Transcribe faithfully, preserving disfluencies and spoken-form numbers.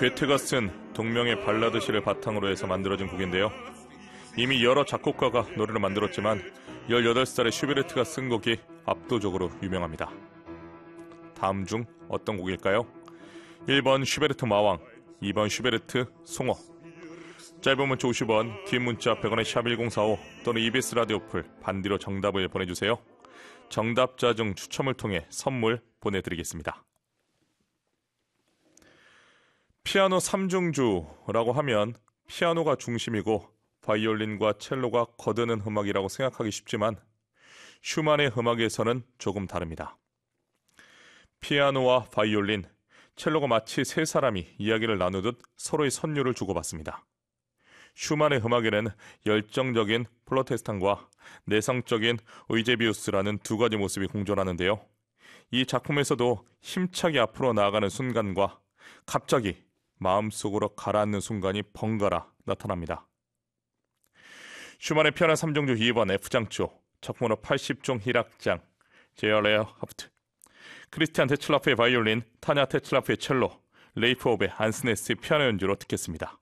괴테가 쓴 동명의 발라드 시를 바탕으로 해서 만들어진 곡인데요. 이미 여러 작곡가가 노래를 만들었지만 열여덟 살의 슈베르트가 쓴 곡이 압도적으로 유명합니다. 다음 중 어떤 곡일까요? 일 번 슈베르트 마왕, 이 번 슈베르트 송어. 짧은 문자 오십 원, 긴 문자 백 원의 샵 일공사오 또는 이비에스 라디오 풀 반디로 정답을 보내주세요. 정답자 중 추첨을 통해 선물 보내드리겠습니다. 피아노 삼중주라고 하면 피아노가 중심이고 바이올린과 첼로가 거드는 음악이라고 생각하기 쉽지만 슈만의 음악에서는 조금 다릅니다. 피아노와 바이올린, 첼로가 마치 세 사람이 이야기를 나누듯 서로의 선율을 주고받습니다. 슈만의 음악에는 열정적인 플로테스탄과 내성적인 의제비우스라는 두 가지 모습이 공존하는데요. 이 작품에서도 힘차게 앞으로 나아가는 순간과 갑자기 마음속으로 가라앉는 순간이 번갈아 나타납니다. 슈만의 피아노 삼중주 이 번 F장조, 작품으로 팔십 종 일 악장, 제어레어 하프트, 크리스티안 테츠라프의 바이올린, 타냐 테츠라프의 첼로, 레이프 오베 안스네스의 피아노 연주로 듣겠습니다.